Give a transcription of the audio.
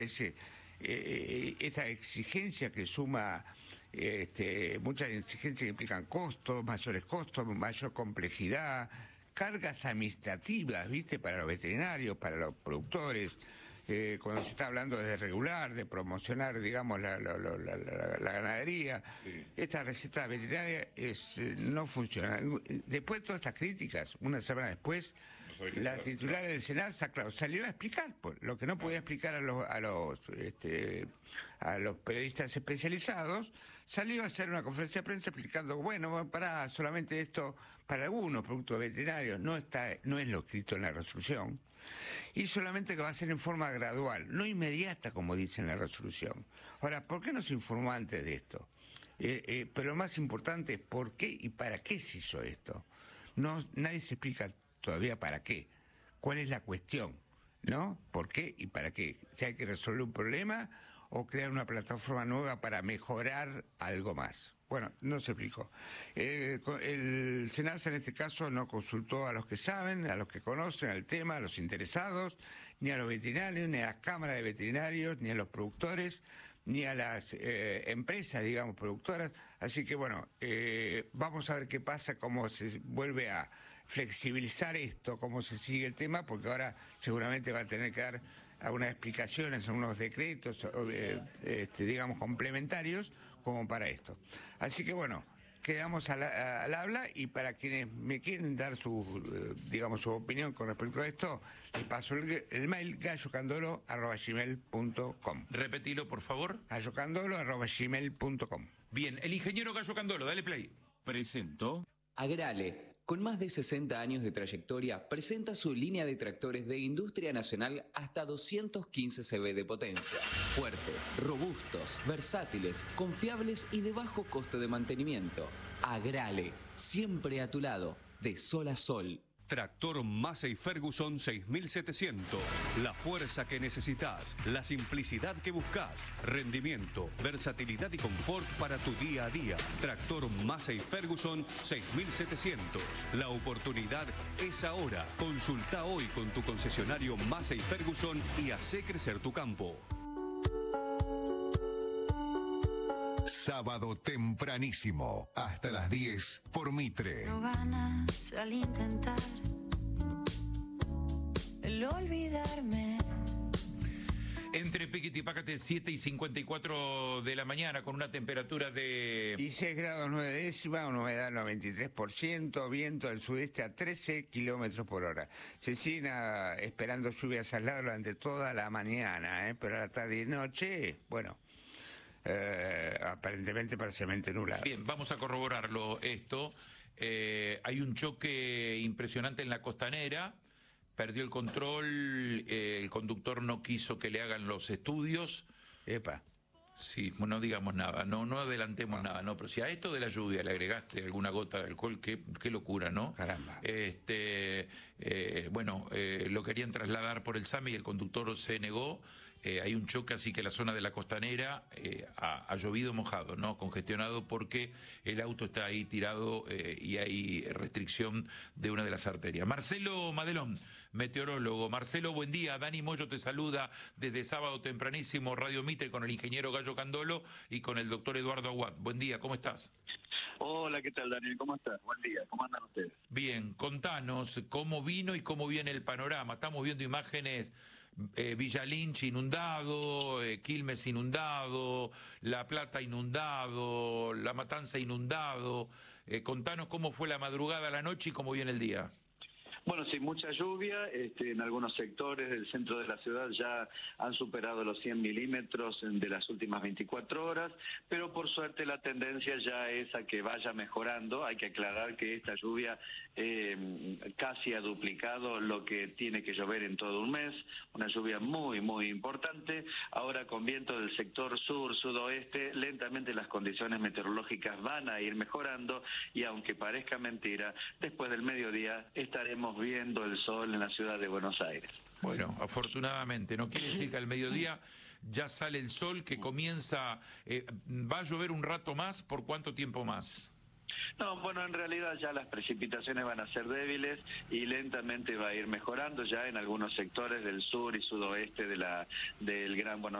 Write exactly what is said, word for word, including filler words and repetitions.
ese, eh, esa exigencia que suma este, muchas exigencias que implican costos, mayores costos, mayor complejidad, cargas administrativas, ¿viste? Para los veterinarios, para los productores. Eh, cuando se está hablando de regular, de promocionar, digamos, la, la, la, la, la ganadería, sí. Esta receta veterinaria es, no funciona. Después de todas estas críticas, una semana después, no la titular del Senado salió a explicar pues, lo que no podía explicar a los, a los, este, a los periodistas especializados. Salió a hacer una conferencia de prensa explicando, bueno, para solamente esto, para algunos productos veterinarios, no está, no es lo escrito en la resolución. Y solamente que va a ser en forma gradual, no inmediata como dice en la resolución. Ahora, ¿por qué no se informó antes de esto? Eh, eh, pero lo más importante es por qué y para qué se hizo esto. No, nadie se explica todavía para qué. ¿Cuál es la cuestión? ¿No? ¿Por qué y para qué? Si hay que resolver un problema o crear una plataforma nueva para mejorar algo más. Bueno, no se explicó. Eh, el SENASA en este caso no consultó a los que saben, a los que conocen el tema, a los interesados, ni a los veterinarios, ni a las cámaras de veterinarios, ni a los productores, ni a las eh, empresas, digamos, productoras. Así que bueno, eh, vamos a ver qué pasa, cómo se vuelve a flexibilizar esto, cómo se sigue el tema, porque ahora seguramente va a tener que dar algunas explicaciones, unos decretos, eh, este, digamos, complementarios como para esto. Así que bueno, quedamos al, al habla y para quienes me quieren dar su, eh, digamos, su opinión con respecto a esto, les paso el, el mail gallocandolo arroba gmail punto com. Repetilo, por favor. gallocandolo arroba gmail punto com. Bien, el ingeniero Gallo Candolo, dale play. Presentó Agrale. Con más de sesenta años de trayectoria, presenta su línea de tractores de industria nacional hasta doscientos quince caballos de potencia. Fuertes, robustos, versátiles, confiables y de bajo costo de mantenimiento. Agrale, siempre a tu lado, de sol a sol. Tractor Massey Ferguson seis mil setecientos. La fuerza que necesitas, la simplicidad que buscas, rendimiento, versatilidad y confort para tu día a día. Tractor Massey Ferguson seis mil setecientos. La oportunidad es ahora. Consulta hoy con tu concesionario Massey Ferguson y hace crecer tu campo. Sábado tempranísimo, hasta las diez por Mitre. No ganas al intentar el olvidarme. Entre Piquete y Pácate, siete y cincuenta y cuatro de la mañana, con una temperatura de... dieciséis grados nueve décimas, una humedad noventa y tres por ciento, viento del sudeste a trece kilómetros por hora. Se siguen a, esperando lluvias aisladas durante toda la mañana, ¿eh? Pero a la tarde y noche, bueno... Eh, aparentemente parcialmente nublado. Bien, vamos a corroborarlo esto. Eh, hay un choque impresionante en la costanera, perdió el control, eh, el conductor no quiso que le hagan los estudios. Epa. Sí, no digamos nada, no, no adelantemos ah. nada, no, pero si a esto de la lluvia le agregaste alguna gota de alcohol, qué, qué locura, ¿no? Caramba. Este, eh, bueno, eh, lo querían trasladar por el SAME y el conductor se negó. Eh, hay un choque, así que la zona de la costanera eh, ha, ha llovido mojado, ¿no? Congestionado porque el auto está ahí tirado eh, y hay restricción de una de las arterias. Marcelo Madelón, meteorólogo. Marcelo, buen día. Dani Moyo te saluda desde sábado tempranísimo, Radio Mitre, con el ingeniero Gallo Candolo y con el doctor Eduardo Aguad. Buen día, ¿cómo estás? Hola, ¿qué tal, Daniel? ¿Cómo estás? Buen día, ¿cómo andan ustedes? Bien, contanos cómo vino y cómo viene el panorama. Estamos viendo imágenes... Eh, Villa Lynch inundado, eh, Quilmes inundado, La Plata inundado, La Matanza inundado. Eh, contanos cómo fue la madrugada, la noche y cómo viene el día. Bueno, sí, mucha lluvia, este, en algunos sectores del centro de la ciudad ya han superado los cien milímetros de las últimas veinticuatro horas, pero por suerte la tendencia ya es a que vaya mejorando. Hay que aclarar que esta lluvia eh, casi ha duplicado lo que tiene que llover en todo un mes, una lluvia muy, muy importante. Ahora con viento del sector sur, sudoeste, lentamente las condiciones meteorológicas van a ir mejorando y aunque parezca mentira, después del mediodía estaremos viendo el sol en la ciudad de Buenos Aires. Bueno, afortunadamente, no quiere decir que al mediodía ya sale el sol, que comienza, eh, va a llover un rato más. ¿Por cuánto tiempo más? No, bueno, en realidad ya las precipitaciones van a ser débiles y lentamente va a ir mejorando ya en algunos sectores del sur y sudoeste de la del Gran Buenos